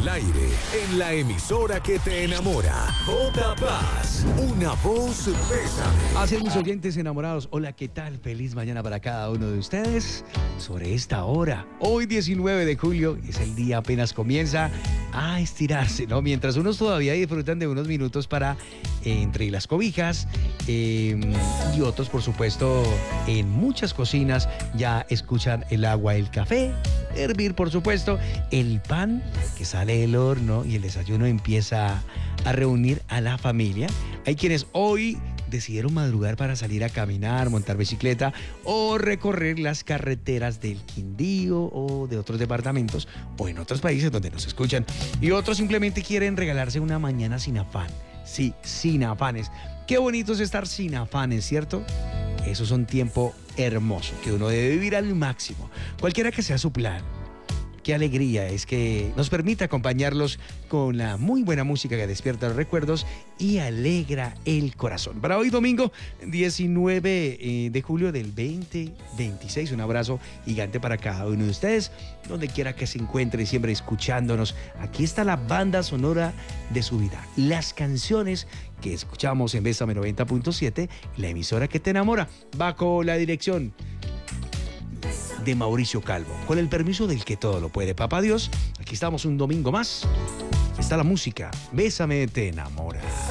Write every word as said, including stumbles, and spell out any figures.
al aire en la emisora que te enamora. J Paz, una voz Bésame. Así es, mis oyentes enamorados. Hola, ¿qué tal? Feliz mañana para cada uno de ustedes. Sobre esta hora, hoy diecinueve de julio, es el día apenas comienza a estirarse, ¿no? Mientras unos todavía disfrutan de unos minutos para eh, entre las cobijas eh, y otros, por supuesto, en muchas cocinas ya escuchan el agua, el café, hervir, por supuesto, el pan que sale del horno y el desayuno empieza a reunir a la familia. Hay quienes hoy decidieron madrugar para salir a caminar, montar bicicleta o recorrer las carreteras del Quindío o de otros departamentos o en otros países donde nos escuchan. Y otros simplemente quieren regalarse una mañana sin afán. Sí, sin afanes. Qué bonito es estar sin afanes, ¿cierto? Eso es un tiempo hermoso que uno debe vivir al máximo, cualquiera que sea su plan. Qué alegría es que nos permite acompañarlos con la muy buena música que despierta los recuerdos y alegra el corazón. Para hoy domingo diecinueve de julio del veinte veintiséis, un abrazo gigante para cada uno de ustedes, donde quiera que se encuentren, siempre escuchándonos. Aquí está la banda sonora de su vida, las canciones que escuchamos en Bésame noventa punto siete, la emisora que te enamora, bajo la dirección de Mauricio Calvo, con el permiso del que todo lo puede, Papá Dios. Aquí estamos un domingo más. Está la música, Bésame te enamora.